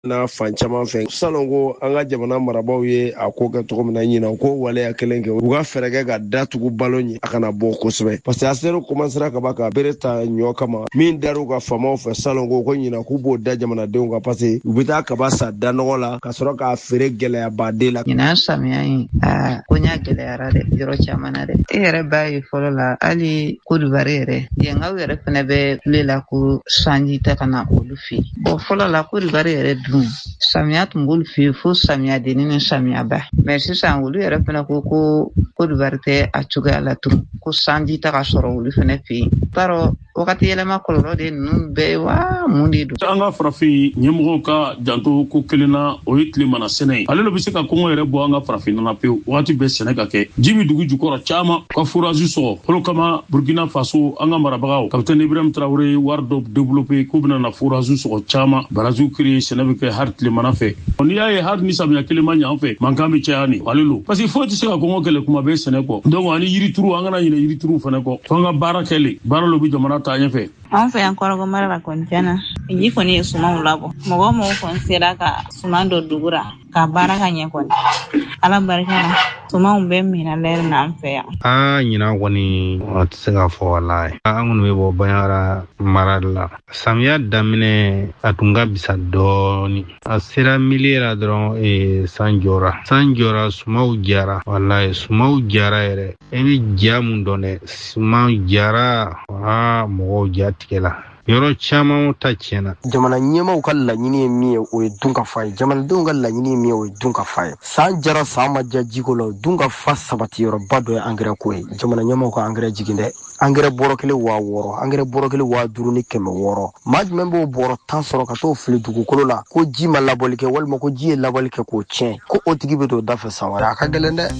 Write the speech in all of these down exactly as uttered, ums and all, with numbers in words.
na fan caman fɛ salon ko an ka jamana marabaw ye a ko kɛ cogo min na ɲina ko waleya kelen kɛ u ka fɛɛrɛ kɛ ka datugu balo ɲɛ a kana bɔ kosɛbɛ parce que a sera commencera ka ba ka bere ta ɲɔ kama min dar'u ka famaw fɛ salon ko ko ɲina k'u b'o da jamanadenw kan parce que u bɛ taa kaba sa danɔgɔ la ka sɔrɔ k'a feere gɛlɛya baden la. Ɲinan samiya in aa ko ɲa gɛlɛyara dɛ yɔrɔ caman na dɛ e yɛrɛ b'a ye fɔlɔ la hali Côte d'Ivoire yɛrɛ yenkaw yɛrɛ fɛnɛ bɛ kule la ko sanji tɛ ka na olu fɛ yen bon fɔlɔ la Côte d'Ivoire yɛrɛ dun samiya tun b'olu fɛ yen fo samiya denni ni samiya ba mais sisan olu yɛrɛ fɛnɛ ko ko Côte d'Ivoire tɛ a cogoya la tun ko sanji tɛ ka sɔrɔ olu fɛnɛ fɛ yen taro wagati yɛlɛma kɔlɔlɔ de ninnu bɛɛ wa mun de don. An ka farafin ɲɛmɔgɔw ka janto ko kelen na o ye tilemana sɛnɛ ye ale de bɛ se ka kɔngɔ yɛrɛ bɔ an ka farafin nana pewu wagati bɛɛ sɛnɛ ka kɛ ji bɛ dugu jukɔrɔ caman ka forage sɔgɔ olu kama Burkina Faso an ka marabagaw capitaine Ibrahim Traoré wari dɔ développer k'u bɛna na forage sɔgɔ caman barajiw créer sɛnɛ bɛ kɛ hali tilemana fɛ n'i y'a ye hali ni samiya kelen ma ɲɛ an fɛ mankan bɛ caya ni ale lo parce que foyi tɛ se ka kɔngɔ kɛlɛ kuma bɛɛ sɛnɛ kɔ donc ani yirituru an kana ɲinɛ yirituru fana kɔ fo an ka baara kɛlen baara lo bɛ jamana ta ɲɛfɛ. An fɛ yan Kɔrɔgɔ mara la kɔni tiɲɛna ji kɔni ye sumanw labɔ mɔgɔ mɔgɔ kɔni sera ka suman dɔ dugura ka baara ka ɲɛ kɔni ala barika la sumanw bɛ mina lɛri na an fɛ yan. Aa ɲinan kɔni a tɛ se ka fɔ walayi an kɔni bɛ bɔ Banɲara mara la samiya daminɛ a tun ka bisa dɔɔni a sera milieu la dɔrɔn ee san jɔra san jɔra sumanw jara walayi sumanw jara yɛrɛ e bɛ ja mun dɔn dɛ sumanw jara aa mɔgɔw ja tigɛ la yɔrɔ caman ta tiɲɛna. Jamana ɲɛmaaw ka laɲini ye min ye o ye dun ka fa ye jamanadenw ka laɲini ye min ye o ye dun ka fa ye san jara san ma ja jiko la dun ka fa sabati yɔrɔba dɔ ye engrais ko ye jamana ɲɛmaaw ka engrais jigin dɛ engrais bɔrɔ kelen waa wɔɔrɔ engrais bɔrɔ kelen waa duuru ni kɛmɛ wɔɔrɔ maa jumɛn b'o bɔrɔ tan sɔrɔ ka t'o fili dugukolo la ko ji ma labɔli kɛ walima ko ji ye labɔli kɛ k'o tiɲɛ ko o tigi bɛ t'o da fɛ san wɛrɛ a ka gɛlɛn dɛ.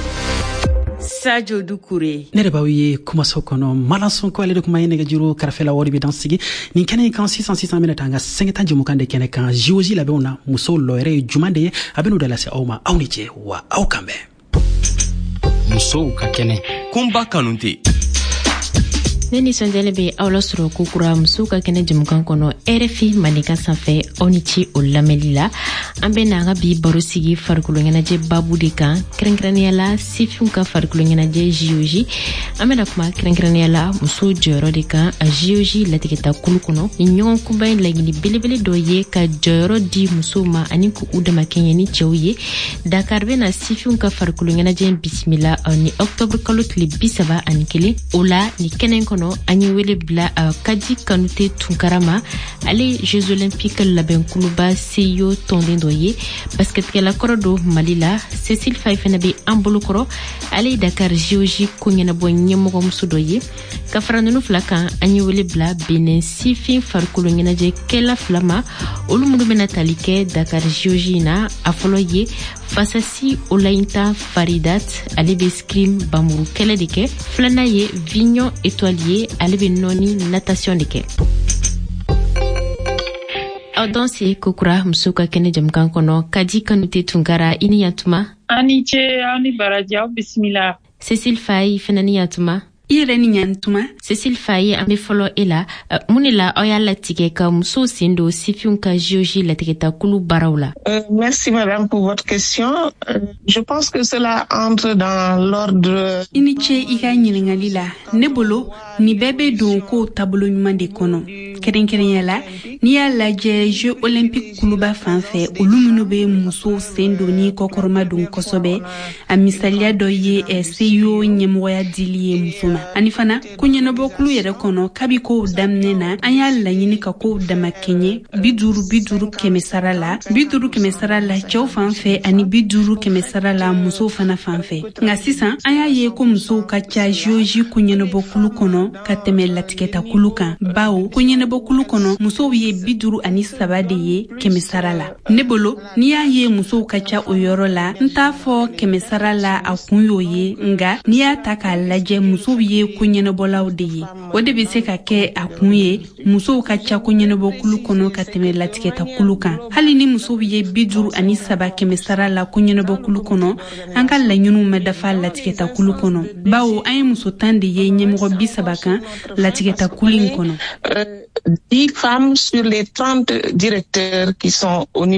Sadio Doucouré ne de b'aw ye kumaso kɔnɔ Malanson ko ale de kuma ye nɛgɛjuru kɛrɛfɛla wari bɛ dan sigi nin kɛnɛ in kan sisan sisan bɛna taa an ka sɛngɛtan jɛmukan de kɛnɛ kan géologie labɛnw na musow lɔyɛrɛ ye juman de ye a bɛ n'o da lase aw ma aw ni cɛ wa aw kan bɛn musow ka kɛnɛ kunba kanu tɛ ne nisɔndiyalen bɛ aw la sɔrɔ kokura musow ka kɛnɛ jɛmukan kɔnɔ R F I Manika sanfɛ aw ni ci o lamɛnli la an bɛ na an ka bi baro sigi farikolo ɲɛnajɛ babu de kan kɛrɛnkɛrɛnnenya la sifinw ka farikolo ɲɛnajɛ géologie an bɛna kuma kɛrɛnkɛrɛnnenya la musow jɔyɔrɔ de kan a géologie latigɛta kulu kɔnɔ ni ɲɔgɔn kunba in laɲini belebele dɔ ye ka jɔyɔrɔ di musow ma ani k'u dama kɛɲɛ ni cɛw ye Dakar bɛna sifinw ka farikolo ɲɛnajɛ bisimila ni octobre kalo tile bi saba ani kelen o la ni kɛnɛ kɔnɔ an ye wele bila Kadi Kanute Tunkara ma ale Jeux Olympiques labɛnkuluba C E O tɔnden dɔ ye basketkɛla kɔrɔ do Mali la Cécile Faye fana bɛ an bolo kɔrɔ ale Dakar géologie ko ɲɛnabɔ ɲɛmɔgɔmuso dɔ ye ka fara ninnu fila kan an ye wele bila Benin sifin farikolo ɲɛnajɛ kɛla fila ma olu minnu bɛna tali kɛ Dakar géologie na a fɔlɔ ye Fasasi Olainta Faridat ale bɛ scrim bamuru kɛlɛ de kɛ filanan ye Vignon Étoilier ale bɛ nɔni natation de kɛ aw dɔn se kokura muso ka kɛnɛ jamukan kɔnɔ Kadi Kanute Tunkara i ni yantuma ani ce aw ni baraji aw bisimila Cécile Faye fana ni yantuma i yɛrɛ ni ɲantuma Cécile Faye an bɛ fɔlɔ e la mun de la aw y'a latigɛ ka musow sen don sifinw ka géologie latigɛta kulu baaraw la. Euh, merci madame pour votre question. Euh, je pense que cela entre dans l'ordre. I ni ce i ka ɲiningali la ne bolo ni bɛɛ bɛ don ko taabolo ɲuman de kɔnɔ kɛrɛnkɛrɛnya la n'i y'a lajɛ Jeux Olympiques kuluba fan fɛ olu minnu bɛ musow sen don ni kɔkɔrɔma don kosɛbɛ a misaliya dɔ ye C E O ɲɛmɔgɔya dili ye muso ma ani fana ko ɲɛnabɔkulu yɛrɛ kɔnɔ kabi kow daminɛ na an y'a laɲini ka kow dama kɛɲɛ bi duuru bi duuru kɛmɛ sara la bi duuru kɛmɛ sara la cɛw fan fɛ ani bi duuru kɛmɛ sara la musow fana fan fɛ nka sisan an y'a ye ko musow ka ca géologie ko ɲɛnabɔkulu kɔnɔ ka tɛmɛ latigɛta kulu kan bawo ko ɲɛnabɔkulu kɔnɔ musow ye bi duuru ani saba de ye kɛmɛ sara la ne bolo n'i y'a ye musow ka ca o yɔrɔ la n t'a fɔ kɛmɛ sara la a kun y'o ye nga n'i y'a ta k'a lajɛ musow ye ye koɲɛnabɔlaw de ye o de be se ka kɛ a kun ye musow ka ca koɲɛnabɔ kulu kɔnɔ ka tɛmɛ latigɛta kulu kan hali ni musow ye bi duuru ani saba kɛmɛ sara la koɲɛnabɔ kulu kɔnɔ an ka laɲiniw ma dafa latigɛta kulu kɔnɔ bawo an ye muso tan de ye ɲɛmɔgɔ bi saba kan latigɛta kulu in kɔnɔ. dix femmes sur les trente directeurs qui sont au niveau